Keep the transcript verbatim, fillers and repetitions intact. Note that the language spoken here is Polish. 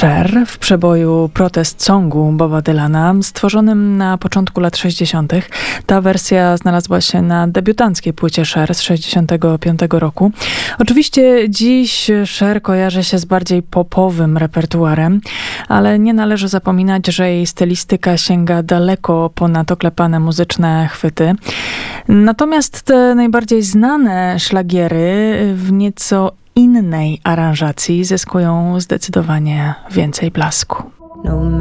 Cher w przeboju Protest Songu Boba Dylana, stworzonym na początku lat sześćdziesiątych. Ta wersja znalazła się na debiutanckiej płycie Cher z sześćdziesiątego piątego roku. Oczywiście dziś Cher kojarzy się z bardziej popowym repertuarem, ale nie należy zapominać, że jej stylistyka sięga daleko ponad oklepane muzyczne chwyty. Natomiast te najbardziej znane szlagiery w nieco innej aranżacji zyskują zdecydowanie więcej blasku. No